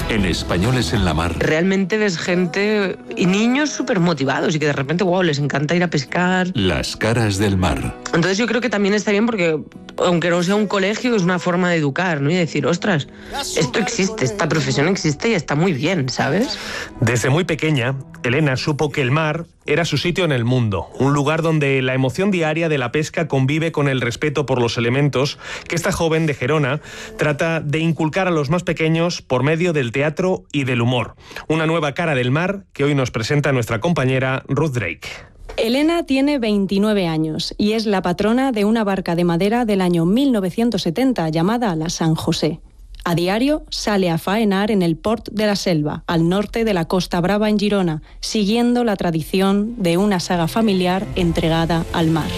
En Españoles en la Mar. Realmente ves gente y niños súper motivados y que de repente, wow, les encanta ir a pescar. Las caras del mar. Entonces yo creo que también está bien porque, aunque no sea un colegio, es una forma de educar, ¿no? Y decir, ostras, esto existe, esta profesión existe y está muy bien, ¿sabes? Desde muy pequeña, Elena supo que el mar era su sitio en el mundo, un lugar donde la emoción diaria de la pesca convive con el respeto por los elementos que esta joven de Gerona trata de inculcar a los más pequeños por medio del teatro y del humor. Una nueva cara del mar que hoy nos presenta nuestra compañera Ruth Drake. Elena tiene 29 años y es la patrona de una barca de madera del año 1970 llamada la San José. A diario sale a faenar en el Port de la Selva, al norte de la Costa Brava en Girona, siguiendo la tradición de una saga familiar entregada al mar.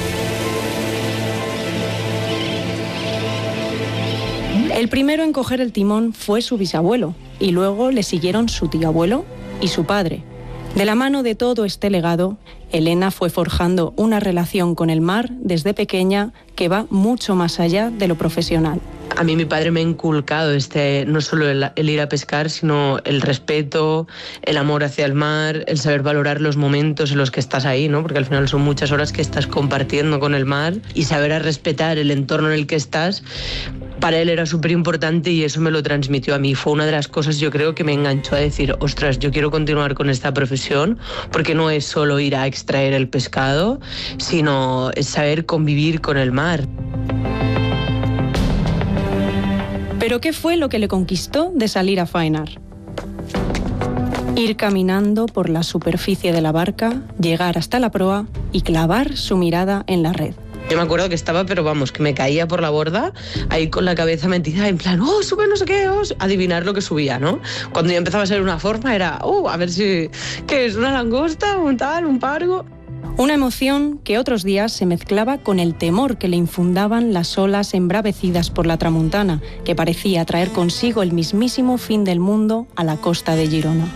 El primero en coger el timón fue su bisabuelo, y luego le siguieron su tío abuelo y su padre. De la mano de todo este legado, Elena fue forjando una relación con el mar desde pequeña que va mucho más allá de lo profesional. A mí mi padre me ha inculcado no solo el ir a pescar, sino el respeto, el amor hacia el mar, el saber valorar los momentos en los que estás ahí, ¿no? Porque al final son muchas horas que estás compartiendo con el mar y saber a respetar el entorno en el que estás, para él era súper importante y eso me lo transmitió a mí. Fue una de las cosas, yo creo, que me enganchó a decir, ostras, yo quiero continuar con esta profesión porque no es solo ir a extraer el pescado, sino es saber convivir con el mar. ¿Pero qué fue lo que le conquistó de salir a faenar? Ir caminando por la superficie de la barca, llegar hasta la proa y clavar su mirada en la red. Yo me acuerdo que estaba, pero vamos, que me caía por la borda, ahí con la cabeza metida en plan, sube no sé qué, adivinar lo que subía, ¿no? Cuando ya empezaba a ser una forma era, a ver si, ¿qué es? ¿Una langosta? ¿Un tal? ¿Un pargo? Una emoción que otros días se mezclaba con el temor que le infundaban las olas embravecidas por la tramuntana, que parecía traer consigo el mismísimo fin del mundo a la costa de Girona.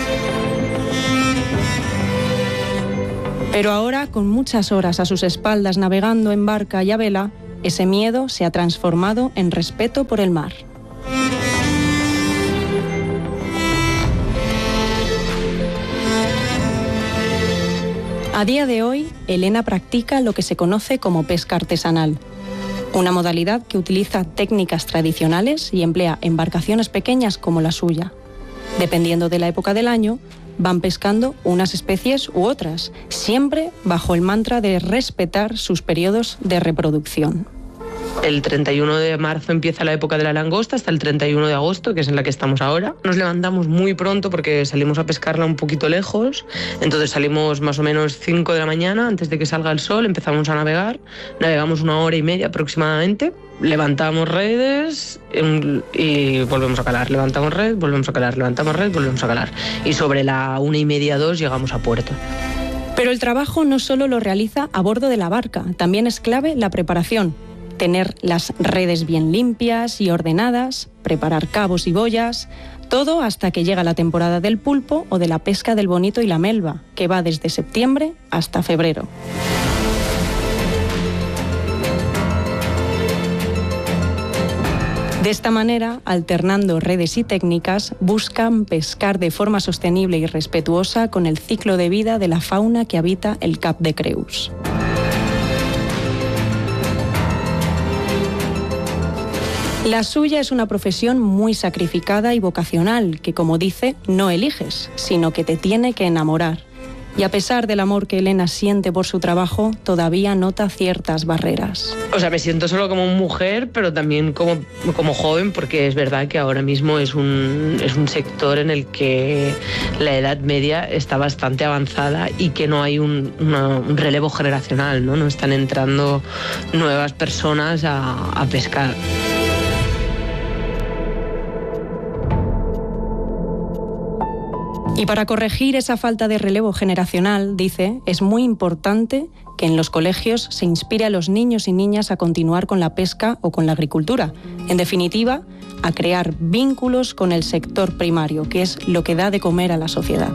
Pero ahora, con muchas horas a sus espaldas navegando en barca y a vela, ese miedo se ha transformado en respeto por el mar. A día de hoy, Elena practica lo que se conoce como pesca artesanal, una modalidad que utiliza técnicas tradicionales y emplea embarcaciones pequeñas como la suya. Dependiendo de la época del año, van pescando unas especies u otras, siempre bajo el mantra de respetar sus periodos de reproducción. El 31 de marzo empieza la época de la langosta hasta el 31 de agosto, que es en la que estamos ahora. Nos levantamos muy pronto porque salimos a pescarla un poquito lejos, entonces salimos más o menos 5 de la mañana antes de que salga el sol, empezamos a navegar, navegamos 1 hora y media aproximadamente, levantamos redes y volvemos a calar, levantamos red, volvemos a calar, levantamos red, volvemos a calar. Y sobre la 1:30, 2 llegamos a puerto. Pero el trabajo no solo lo realiza a bordo de la barca, también es clave la preparación. Tener las redes bien limpias y ordenadas, preparar cabos y boyas, todo hasta que llega la temporada del pulpo o de la pesca del bonito y la melva, que va desde septiembre hasta febrero. De esta manera, alternando redes y técnicas, buscan pescar de forma sostenible y respetuosa con el ciclo de vida de la fauna que habita el Cap de Creus. La suya es una profesión muy sacrificada y vocacional que, como dice, no eliges, sino que te tiene que enamorar. Y a pesar del amor que Elena siente por su trabajo, todavía nota ciertas barreras. O sea, me siento solo como mujer, pero también como joven, porque es verdad que ahora mismo es un sector en el que la edad media está bastante avanzada y que no hay un relevo generacional, ¿no? No están entrando nuevas personas a pescar. Y para corregir esa falta de relevo generacional, dice, es muy importante que en los colegios se inspire a los niños y niñas a continuar con la pesca o con la agricultura. En definitiva, a crear vínculos con el sector primario, que es lo que da de comer a la sociedad.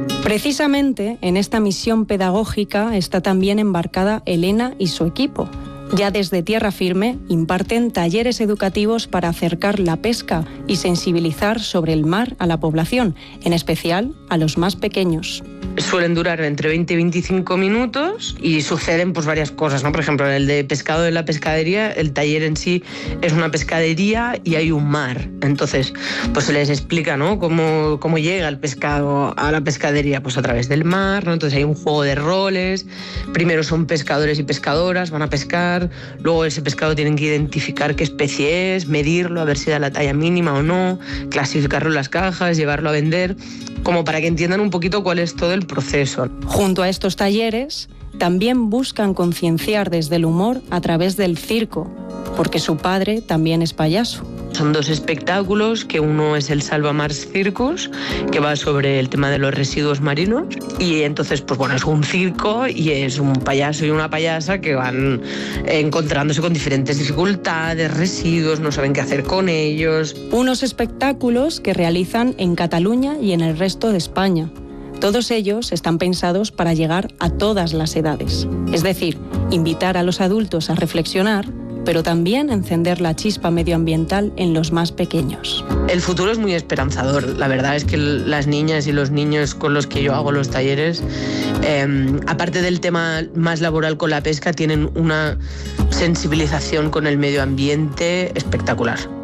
Precisamente en esta misión pedagógica está también embarcada Elena y su equipo. Ya desde tierra firme imparten talleres educativos para acercar la pesca y sensibilizar sobre el mar a la población, en especial a los más pequeños. Suelen durar entre 20 y 25 minutos y suceden pues varias cosas, ¿no? Por ejemplo, en el de pescado de la pescadería, el taller en sí es una pescadería y hay un mar. Entonces, pues se les explica, ¿no? Cómo llega el pescado a la pescadería, pues a través del mar, ¿no? Entonces hay un juego de roles. Primero son pescadores y pescadoras, van a pescar. Luego ese pescado tienen que identificar qué especie es, medirlo, a ver si da la talla mínima o no, clasificarlo en las cajas, llevarlo a vender, como para que entiendan un poquito cuál es todo el proceso. Junto a estos talleres, también buscan concienciar desde el humor a través del circo, porque su padre también es payaso. Son 2 espectáculos, que uno es el Salvamars Circus, que va sobre el tema de los residuos marinos, y entonces pues bueno, es un circo y es un payaso y una payasa que van encontrándose con diferentes dificultades, residuos, no saben qué hacer con ellos. Unos espectáculos que realizan en Cataluña y en el resto de España. Todos ellos están pensados para llegar a todas las edades, es decir, invitar a los adultos a reflexionar, pero también encender la chispa medioambiental en los más pequeños. El futuro es muy esperanzador. La verdad es que las niñas y los niños con los que yo hago los talleres, aparte del tema más laboral con la pesca, tienen una sensibilización con el medio ambiente espectacular.